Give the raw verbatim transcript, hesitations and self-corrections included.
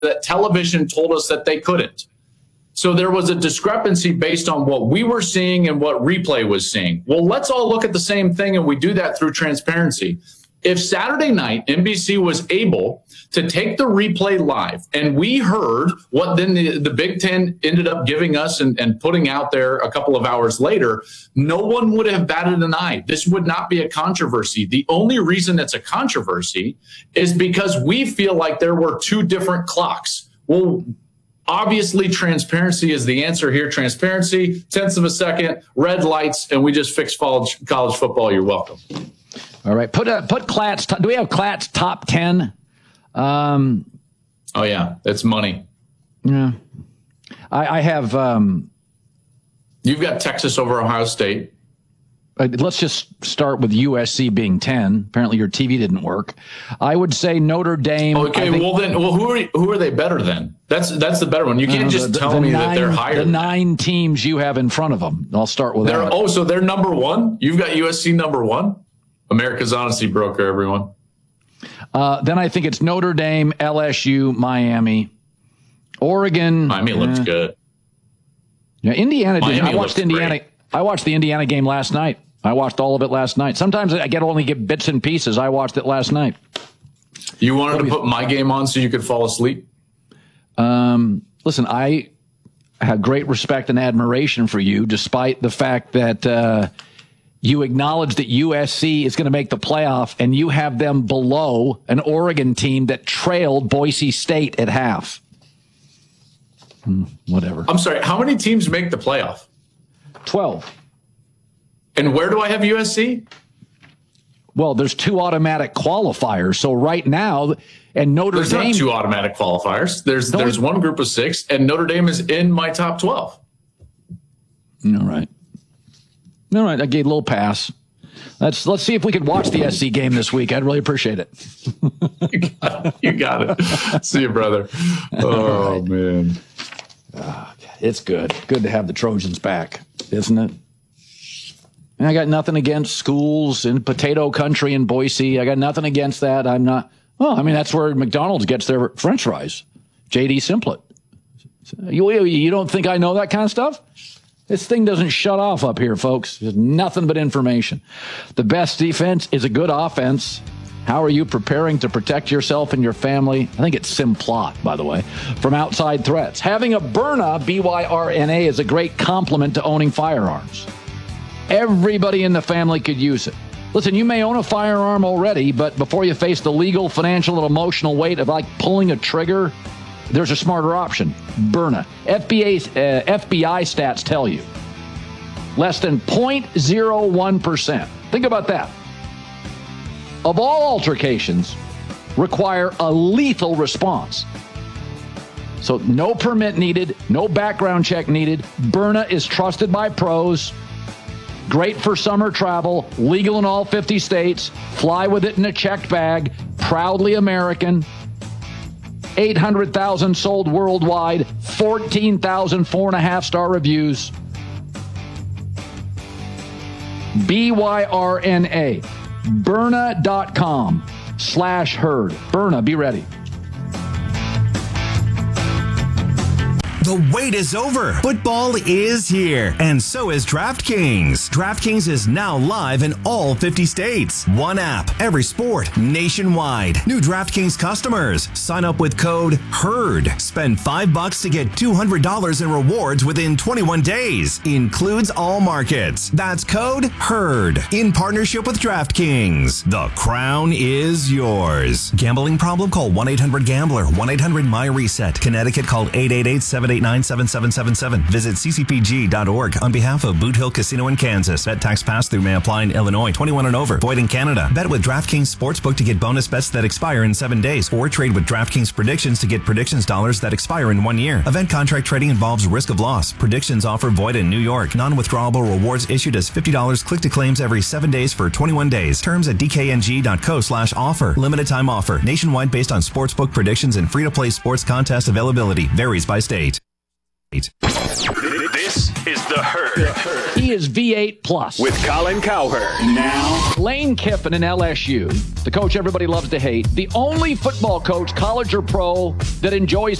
that television told us that they couldn't. So there was a discrepancy based on what we were seeing and what replay was seeing. Well, let's all look at the same thing, and we do that through transparency. If Saturday night N B C was able to take the replay live, and we heard what then the, the Big Ten ended up giving us and, and putting out there a couple of hours later, no one would have batted an eye. This would not be a controversy. The only reason it's a controversy is because we feel like there were two different clocks. Well, obviously, transparency is the answer here. Transparency, tenths of a second, red lights, and we just fixed college, college football. You're welcome. All right. Put uh, put Klatt's. Do we have Klatt's top ten? Um, oh, yeah. It's money. Yeah. I, I have. Um, You've got Texas over Ohio State. Uh, let's just start with U S C being ten. Apparently your T V didn't work. I would say Notre Dame. Okay, think, well then, well who are who are they better than? That's that's the better one. You can't uh, just the, tell the me nine, that they're higher. The nine teams you have in front of them. I'll start with they're, that. Oh, so they're number one? You've got U S C number one? America's honesty broker, everyone. Uh, then I think it's Notre Dame, L S U, Miami, Oregon. Miami looks eh. good. Yeah, Indiana. Did, I watched Indiana. Great. I watched the Indiana game last night. I watched all of it last night. Sometimes I get only get bits and pieces. I watched it last night. You wanted to put my game on so you could fall asleep? Um, listen, I have great respect and admiration for you, despite the fact that uh, you acknowledge that U S C is going to make the playoff, and you have them below an Oregon team that trailed Boise State at half. Hmm, whatever. I'm sorry. How many teams make the playoff? twelve. And where do I have U S C? Well, there's two automatic qualifiers. So right now, and Notre there's Dame. There's not two automatic qualifiers. There's no, there's one group of six, and Notre Dame is in my top twelve. All right. All right. I gave a little pass. Let's let's see if we could watch the S C game this week. I'd really appreciate it. You got it. You got it. See you, brother. Oh, right. man. Oh, it's good. Good to have the Trojans back, isn't it? And I got nothing against schools in potato country in Boise. I got nothing against that. I'm not. Well, I mean, that's where McDonald's gets their French fries. J D Simplet. You, you don't think I know that kind of stuff? This thing doesn't shut off up here, folks. There's nothing but information. The best defense is a good offense. How are you preparing to protect yourself and your family? I think it's Simplot, by the way, from outside threats. Having a Byrna, B Y R N A, is a great complement to owning firearms. Everybody in the family could use it. Listen, you may own a firearm already, but before you face the legal, financial, and emotional weight of like pulling a trigger, there's a smarter option. Byrna. F B I, uh, F B I stats tell you. Less than zero point zero one percent. Think about that. Of all altercations, require a lethal response. So no permit needed, no background check needed. Byrna is trusted by pros. Great for summer travel, legal in all fifty states. Fly with it in a checked bag. Proudly American. eight hundred thousand sold worldwide. fourteen thousand four and a half star reviews. B Y R N A. Byrna.com slash herd. Byrna, be ready. The wait is over. Football is here, and so is DraftKings. DraftKings is now live in all fifty states. One app, every sport, nationwide. New DraftKings customers, sign up with code HERD. Spend five bucks to get two hundred dollars in rewards within twenty-one days. Includes all markets. That's code HERD. In partnership with DraftKings. The crown is yours. Gambling problem? Call one eight hundred gambler. one eight hundred my reset. Connecticut, call eight eight eight, seven eight nine, seven seven seven seven. Visit c c p g dot org on behalf of Boot Hill Casino in Kansas. Bet tax pass-through may apply in Illinois. twenty-one and over. Void in Canada. Bet with DraftKings Sportsbook to get bonus bets that expire in seven days. Or trade with DraftKings Predictions to get predictions dollars that expire in one year. Event contract trading involves risk of loss. Predictions offer void in New York. Non-withdrawable rewards issued as fifty dollars click to claims every seven days for twenty-one days. Terms at d k n g dot co slash offer. Limited time offer. Nationwide based on sportsbook predictions and free-to-play sports contest availability. Varies by state. This is The Herd. He is V eight plus. With Colin Cowherd. Now, Lane Kiffin in L S U, the coach everybody loves to hate, the only football coach, college or pro, that enjoys